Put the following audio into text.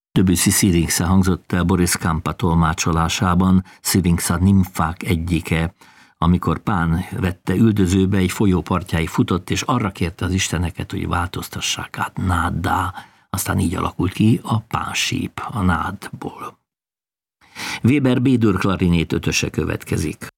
Debussy Syrinxa hangzott el Boris Kampa tolmácsolásában, Syrinxa nimfák egyike, amikor Pán vette üldözőbe, egy folyó partjáig futott, és arra kérte az isteneket, hogy változtassák át náddá, aztán így alakult ki a pánsíp, a nádból. Weber B-dur klarinét ötöse következik.